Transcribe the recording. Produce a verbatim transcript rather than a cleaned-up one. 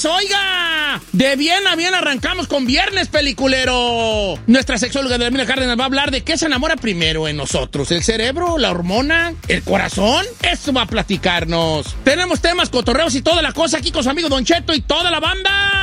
viernes, oiga. De bien a bien arrancamos con viernes, peliculero. Nuestra sexóloga de Hermina Cárdenas va a hablar de qué se enamora primero en nosotros. ¿El cerebro, la hormona, el corazón? Eso va a platicarnos. Tenemos temas, cotorreos y toda la cosa aquí con su amigo Don Cheto y toda la banda.